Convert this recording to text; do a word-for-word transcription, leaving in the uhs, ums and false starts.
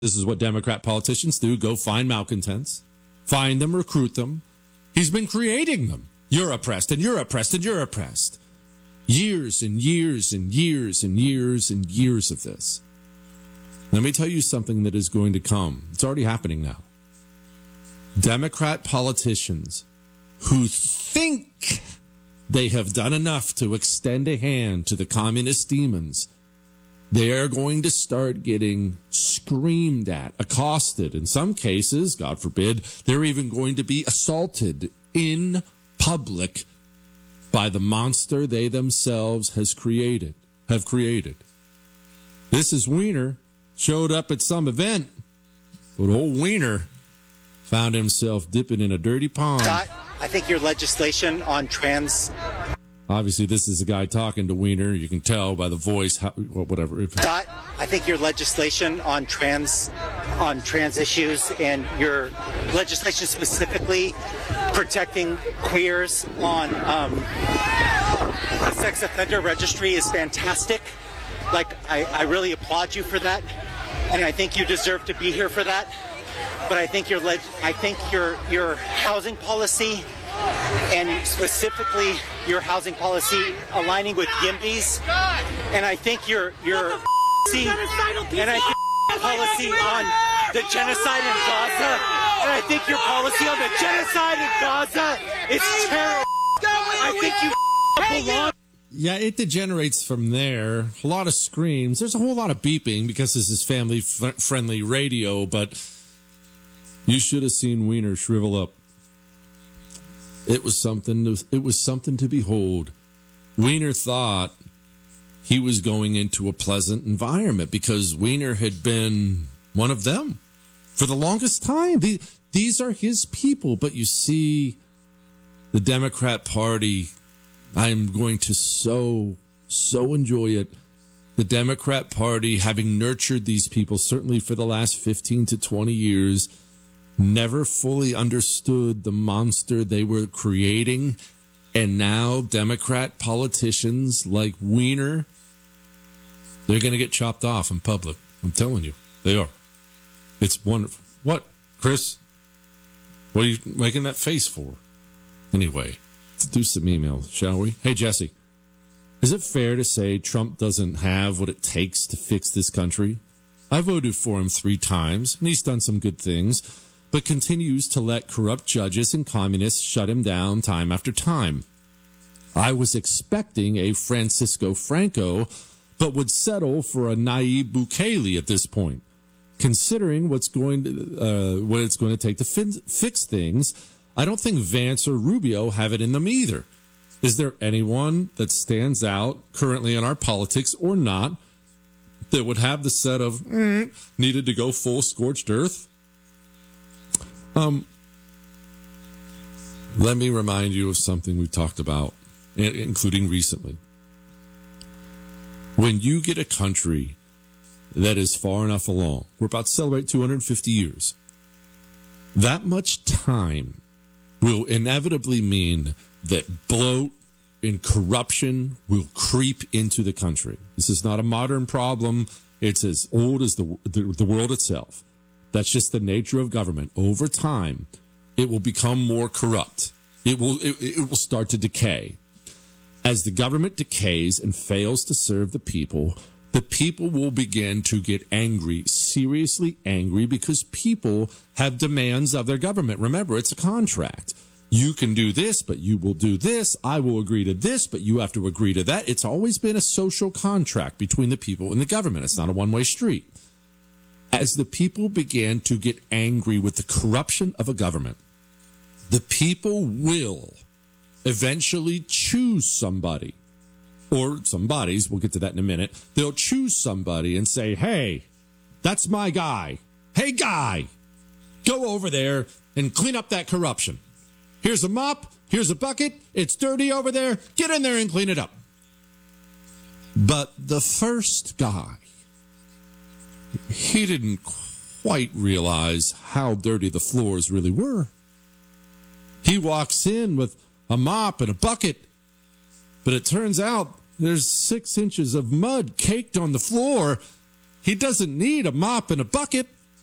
This is what Democrat politicians do. Go find malcontents, find them, recruit them. He's been creating them. You're oppressed, and you're oppressed, and you're oppressed. Years and years and years and years and years of this. Let me tell you something that is going to come. It's already happening now. Democrat politicians who think they have done enough to extend a hand to the communist demons, they are going to start getting screamed at, accosted. In some cases, God forbid, they're even going to be assaulted in public by the monster they themselves has created, have created. This is Weiner, showed up at some event, but old Weiner found himself dipping in a dirty pond. Scott, I think your legislation on trans... Obviously, this is a guy talking to Weiner. You can tell by the voice, how, well, whatever. Scott, I think your legislation on trans on trans issues and your legislation specifically protecting queers on um, the sex offender registry is fantastic. Like, I, I really applaud you for that, and I think you deserve to be here for that. But I think your leg- I think your your housing policy, and specifically your housing policy aligning with YIMBYs, and I think your your and I think your policy on the genocide in Gaza, and I think your policy on the genocide in Gaza is terrible. I think you belong. Yeah, it degenerates from there. A lot of screams. There's a whole lot of beeping because this is family-friendly radio, but you should have seen Weiner shrivel up. It was something to, it was something to behold. Weiner thought he was going into a pleasant environment because Weiner had been one of them for the longest time. The, these are his people, but you see, the Democrat Party, I'm going to so, so enjoy it. The Democrat Party, having nurtured these people, certainly for the last fifteen to twenty years, never fully understood the monster they were creating. And now Democrat politicians like Weiner, they're going to get chopped off in public. I'm telling you, they are. It's wonderful. What, Chris? What are you making that face for? Anyway, let's do some emails, shall we? Hey, Jesse, is it fair to say Trump doesn't have what it takes to fix this country? I voted for him three times, and he's done some good things, but continues to let corrupt judges and communists shut him down time after time. I was expecting a Francisco Franco, but would settle for a Nayib Bukele at this point. Considering what's going to, uh, what it's going to take to fin- fix things, I don't think Vance or Rubio have it in them either. Is there anyone that stands out currently in our politics or not that would have the set of mm, needed to go full scorched earth? Um, let me remind you of something we've talked about, including recently. When you get a country that is far enough along, we're about to celebrate two hundred fifty years, that much time will inevitably mean that bloat and corruption will creep into the country. This is not a modern problem. It's as old as the, the, the world itself. That's just the nature of government. Over time, it will become more corrupt. It will it, it will start to decay. As the government decays and fails to serve the people, the people will begin to get angry, seriously angry, because people have demands of their government. Remember, it's a contract. You can do this, but you will do this. I will agree to this, but you have to agree to that. It's always been a social contract between the people and the government. It's not a one-way street. As the people began to get angry with the corruption of a government, the people will eventually choose somebody, or some bodies, we'll get to that in a minute. They'll choose somebody and say, hey, that's my guy. Hey, guy, go over there and clean up that corruption. Here's a mop. Here's a bucket. It's dirty over there. Get in there and clean it up. But the first guy, he didn't quite realize how dirty the floors really were. He walks in with a mop and a bucket, but it turns out there's six inches of mud caked on the floor. He doesn't need a mop and a bucket.